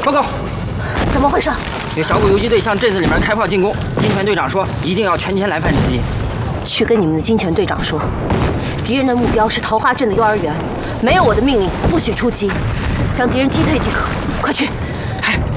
报告， 怎么回事？ 有小股游击队向镇子里面开炮进攻，金泉队长说一定要全歼来犯之敌。 去跟你们的金泉队长说，敌人的目标是桃花镇的幼儿园，没有我的命令不许出击，将敌人击退即可。快去！